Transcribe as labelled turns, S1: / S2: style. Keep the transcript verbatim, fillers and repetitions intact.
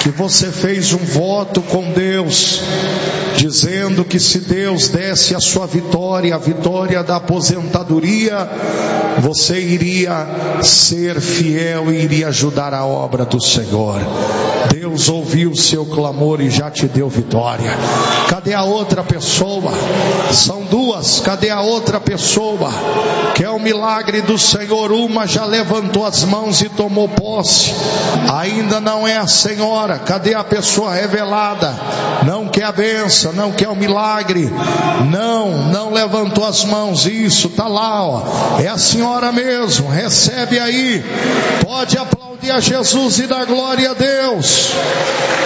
S1: que você fez um voto com Deus, dizendo que se Deus desse a sua vitória, a vitória da aposentadoria, você iria ser fiel e iria ajudar a obra do Senhor. Deus ouviu o seu clamor e já te deu vitória. Cadê a outra pessoa? São duas. Cadê a outra pessoa? Que é o milagre do Senhor. Uma já levantou as mãos e tomou posse. Ainda não é a senhora. Cadê a pessoa revelada? Não quer a bênção, não quer o milagre. Não, não levantou as mãos. Isso, tá lá, ó. É a senhora mesmo. Recebe aí. Pode aplaudir a Jesus e dar glória a Deus.